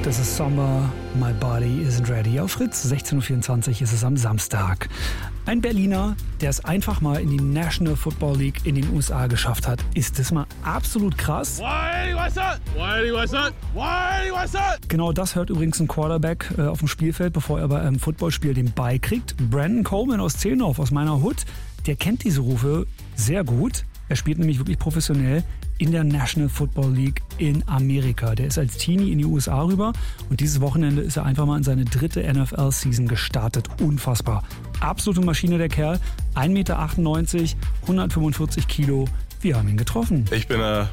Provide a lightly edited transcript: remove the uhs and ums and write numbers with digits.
Das ist Summer, My Body Isn't Ready. Auf Fritz, 16.24 Uhr ist es am Samstag. Ein Berliner, der es einfach mal in die National Football League in den USA geschafft hat. Ist das mal absolut krass? Genau das hört übrigens ein Quarterback auf dem Spielfeld, bevor er bei einem Footballspiel den Ball kriegt. Brandon Coleman aus Zehlendorf, aus meiner Hut, der kennt diese Rufe sehr gut. Er spielt nämlich wirklich professionell in der National Football League in Amerika. Der ist als Teenie in die USA rüber und dieses Wochenende ist er einfach mal in seine 3. NFL-Season gestartet. Unfassbar. Absolute Maschine der Kerl. 1,98 Meter, 145 Kilo. Wir haben ihn getroffen. Ich bin